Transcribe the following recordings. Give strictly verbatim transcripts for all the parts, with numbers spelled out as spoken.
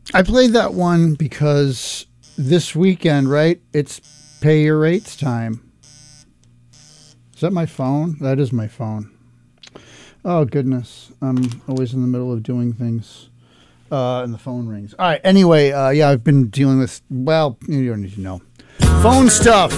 I played that one because this weekend, right? It's Pay Your Rates time. Is that my phone? That is my phone. Oh, goodness. I'm always in the middle of doing things. Uh, and the phone rings. All right. Anyway, uh, yeah, I've been dealing with, well, you don't need to know. Phone stuff.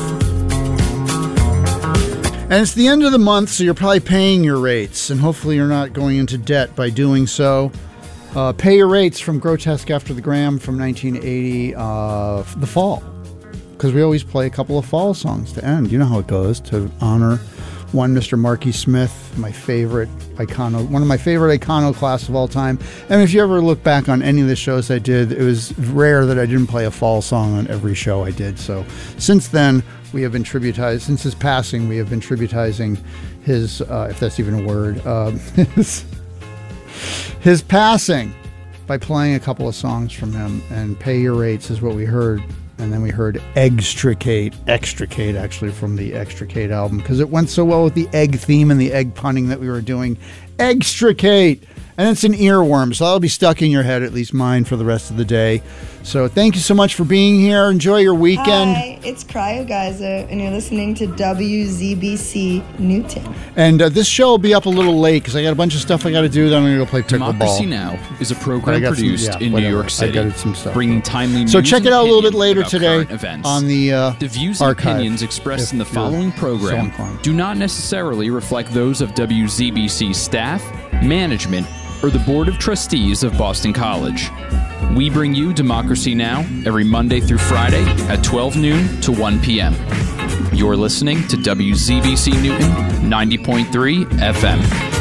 And it's the end of the month, so you're probably paying your rates. And hopefully you're not going into debt by doing so. Uh, Pay Your Rates from Grotesque After the Gram from nineteen eighty, uh, The Fall. Because we always play a couple of fall songs to end. You know how it goes, to honor one Mister Marky Smith, my favorite icono, one of my favorite iconoclasts of all time. And if you ever look back on any of the shows I did, it was rare that I didn't play a fall song on every show I did. So since then, we have been tributized, since his passing, we have been tributizing his, uh, if that's even a word, uh, his, his passing by playing a couple of songs from him. And Pay Your Rates is what we heard. And then we heard Extricate, Extricate actually from the Extricate album because it went so well with the egg theme and the egg punning that we were doing. Extricate! And it's an earworm, so that'll be stuck in your head, at least mine, for the rest of the day. So thank you so much for being here. Enjoy your weekend. Hi, it's CryoGeyser, and you're listening to W Z B C Newton. And uh, this show will be up a little late because I got a bunch of stuff I got to do. Then I'm going to go play pickleball. Democracy Now! Is a program produced some, yeah, in whatever. New York City, I got some stuff. bringing timely news So check it out a little bit later about today events. on the uh, The views archive, and opinions expressed in the following program so do not necessarily reflect those of W Z B C staff, management, or the Board of Trustees of Boston College. We bring you Democracy Now! Every Monday through Friday at twelve noon to one p.m. You're listening to W Z B C Newton ninety point three F M.